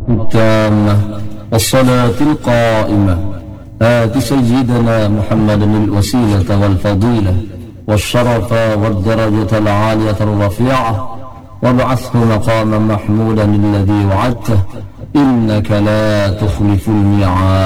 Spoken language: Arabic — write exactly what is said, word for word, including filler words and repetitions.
التامة والصلاة القائمة آت سيدنا محمد الوسيلة والفضيلة والشرف والدرجة العالية الرفيعة وابعثه مقاما محمودا الذي وعدته إنك لا تخلف الميعاد.